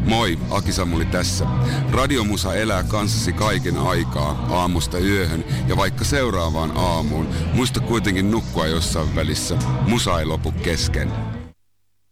Moi, Aki Samuli tässä. Radiomusa elää kanssasi kaiken aikaa, aamusta yöhön ja vaikka seuraavaan aamuun. Muista kuitenkin nukkua jossain välissä. Musa ei lopu kesken.